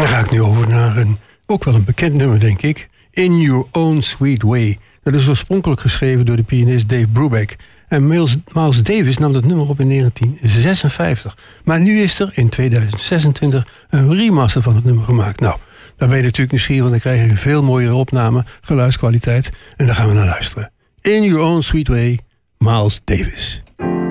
dan ga ik nu over naar ook wel een bekend nummer, denk ik. In Your Own Sweet Way. Dat is oorspronkelijk geschreven door de pianist Dave Brubeck. En Miles Davis nam dat nummer op in 1956. Maar nu is er in 2026 een remaster van het nummer gemaakt. Nou, daar ben je natuurlijk nieuwsgierig, want dan krijg je een veel mooiere opname, geluidskwaliteit. En daar gaan we naar luisteren. In Your Own Sweet Way, Miles Davis.